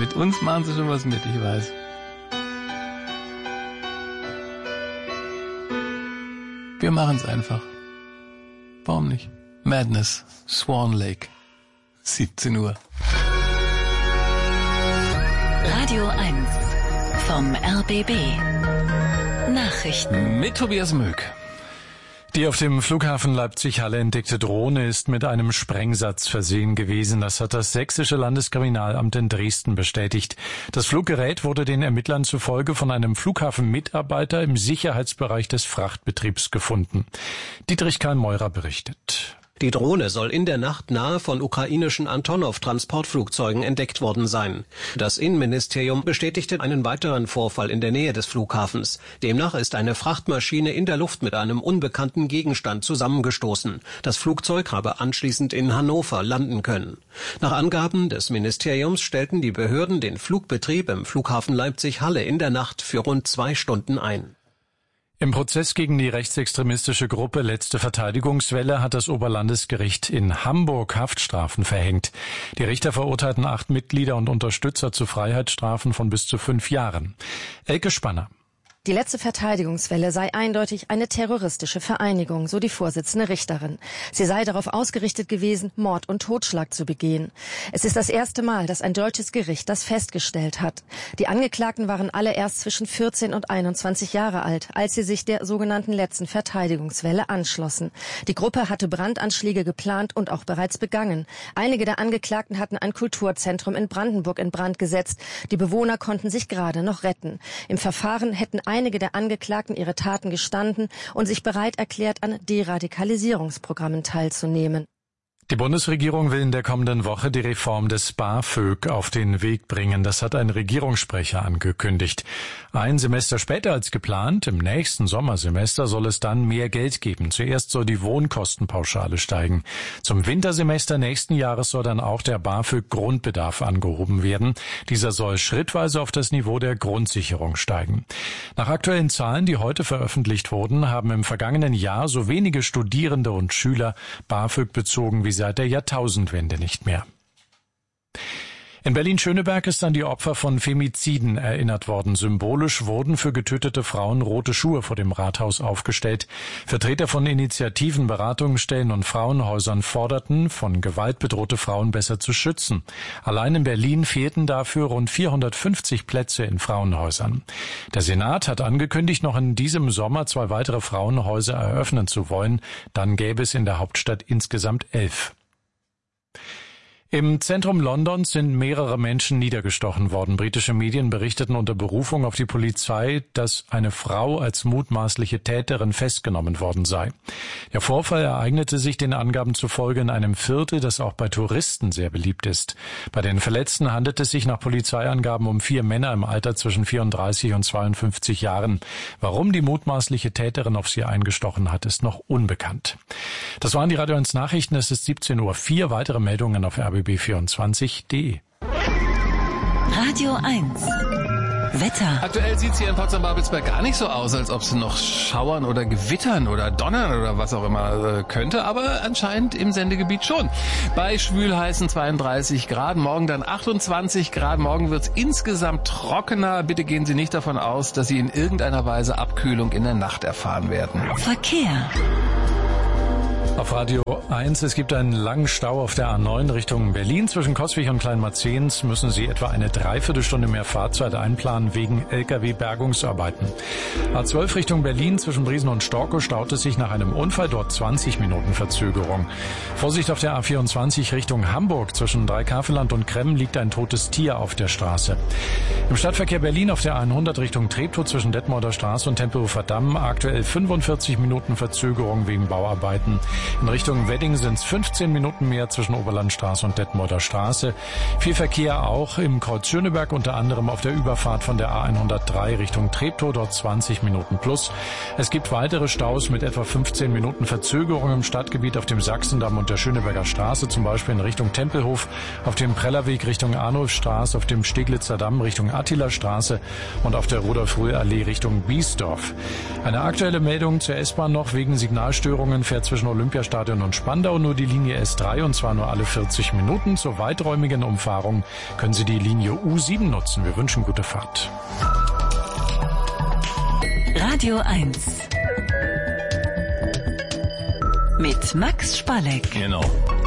Mit uns machen sie schon was mit, ich weiß. Wir machen es einfach. Warum nicht? Madness, Swan Lake, 17 Uhr. Radio 1 vom RBB. Nachrichten. Mit Tobias Möck. Die auf dem Flughafen Leipzig-Halle entdeckte Drohne ist mit einem Sprengsatz versehen gewesen. Das hat das Sächsische Landeskriminalamt in Dresden bestätigt. Das Fluggerät wurde den Ermittlern zufolge von einem Flughafenmitarbeiter im Sicherheitsbereich des Frachtbetriebs gefunden. Dietrich Karl-Meurer berichtet. Die Drohne soll in der Nacht nahe von ukrainischen Antonov-Transportflugzeugen entdeckt worden sein. Das Innenministerium bestätigte einen weiteren Vorfall in der Nähe des Flughafens. Demnach ist eine Frachtmaschine in der Luft mit einem unbekannten Gegenstand zusammengestoßen. Das Flugzeug habe anschließend in Hannover landen können. Nach Angaben des Ministeriums stellten die Behörden den Flugbetrieb im Flughafen Leipzig-Halle in der Nacht für rund 2 Stunden ein. Im Prozess gegen die rechtsextremistische Gruppe Letzte Verteidigungswelle hat das Oberlandesgericht in Hamburg Haftstrafen verhängt. Die Richter verurteilten 8 Mitglieder und Unterstützer zu Freiheitsstrafen von bis zu 5 Jahren. Elke Spanner. Die Letzte Verteidigungswelle sei eindeutig eine terroristische Vereinigung, so die Vorsitzende Richterin. Sie sei darauf ausgerichtet gewesen, Mord und Totschlag zu begehen. Es ist das erste Mal, dass ein deutsches Gericht das festgestellt hat. Die Angeklagten waren alle erst zwischen 14 und 21 Jahre alt, als sie sich der sogenannten Letzten Verteidigungswelle anschlossen. Die Gruppe hatte Brandanschläge geplant und auch bereits begangen. Einige der Angeklagten hatten ein Kulturzentrum in Brandenburg in Brand gesetzt. Die Bewohner konnten sich gerade noch retten. Im Verfahren hätten einige der Angeklagten ihre Taten gestanden und sich bereit erklärt, an Deradikalisierungsprogrammen teilzunehmen. Die Bundesregierung will in der kommenden Woche die Reform des BAföG auf den Weg bringen. Das hat ein Regierungssprecher angekündigt. Ein Semester später als geplant, im nächsten Sommersemester, soll es dann mehr Geld geben. Zuerst soll die Wohnkostenpauschale steigen. Zum Wintersemester nächsten Jahres soll dann auch der BAföG-Grundbedarf angehoben werden. Dieser soll schrittweise auf das Niveau der Grundsicherung steigen. Nach aktuellen Zahlen, die heute veröffentlicht wurden, haben im vergangenen Jahr so wenige Studierende und Schüler BAföG bezogen wie seit der Jahrtausendwende nicht mehr. In Berlin-Schöneberg ist an die Opfer von Femiziden erinnert worden. Symbolisch wurden für getötete Frauen rote Schuhe vor dem Rathaus aufgestellt. Vertreter von Initiativen, Beratungsstellen und Frauenhäusern forderten, von Gewalt bedrohte Frauen besser zu schützen. Allein in Berlin fehlten dafür rund 450 Plätze in Frauenhäusern. Der Senat hat angekündigt, noch in diesem Sommer 2 weitere Frauenhäuser eröffnen zu wollen. Dann gäbe es in der Hauptstadt insgesamt 11. Im Zentrum Londons sind mehrere Menschen niedergestochen worden. Britische Medien berichteten unter Berufung auf die Polizei, dass eine Frau als mutmaßliche Täterin festgenommen worden sei. Der Vorfall ereignete sich den Angaben zufolge in einem Viertel, das auch bei Touristen sehr beliebt ist. Bei den Verletzten handelt es sich nach Polizeiangaben um 4 Männer im Alter zwischen 34 und 52 Jahren. Warum die mutmaßliche Täterin auf sie eingestochen hat, ist noch unbekannt. Das waren die Radio 1 Nachrichten. Es ist 17:04 Uhr. Weitere Meldungen auf rbb24.de. Radio 1 Wetter. Aktuell sieht es hier in Potsdam-Babelsberg gar nicht so aus, als ob es noch schauern oder gewittern oder donnern oder was auch immer könnte, aber anscheinend im Sendegebiet schon. Bei schwülheißen 32 Grad, morgen dann 28 Grad, morgen wird es insgesamt trockener. Bitte gehen Sie nicht davon aus, dass Sie in irgendeiner Weise Abkühlung in der Nacht erfahren werden. Verkehr. Auf Radio 1, es gibt einen langen Stau auf der A9 Richtung Berlin. Zwischen Coswig und Kleinmarzehns müssen Sie etwa eine Dreiviertelstunde mehr Fahrzeit einplanen wegen Lkw-Bergungsarbeiten. A12 Richtung Berlin zwischen Briesen und Storkow staut es sich nach einem Unfall, dort 20 Minuten Verzögerung. Vorsicht auf der A24 Richtung Hamburg. Zwischen Dreikaveland und Kremmen liegt ein totes Tier auf der Straße. Im Stadtverkehr Berlin auf der 100 Richtung Treptow zwischen Detmolder Straße und Tempelhofer Damm aktuell 45 Minuten Verzögerung wegen Bauarbeiten. In Richtung Wedding sind es 15 Minuten mehr zwischen Oberlandstraße und Detmolder Straße. Viel Verkehr auch im Kreuz Schöneberg, unter anderem auf der Überfahrt von der A103 Richtung Treptow, dort 20 Minuten plus. Es gibt weitere Staus mit etwa 15 Minuten Verzögerung im Stadtgebiet auf dem Sachsendamm und der Schöneberger Straße, zum Beispiel in Richtung Tempelhof, auf dem Prellerweg Richtung Arnulfstraße, auf dem Steglitzer Damm Richtung Attila-Straße und auf der Rudolf-Röhl-Allee Richtung Biesdorf. Eine aktuelle Meldung zur S-Bahn noch: wegen Signalstörungen fährt zwischen Olympia Olympiastadion und Spandau nur die Linie S3 und zwar nur alle 40 Minuten. Zur weiträumigen Umfahrung können Sie die Linie U7 nutzen. Wir wünschen gute Fahrt. Radio 1 mit Max Spalleck. Genau.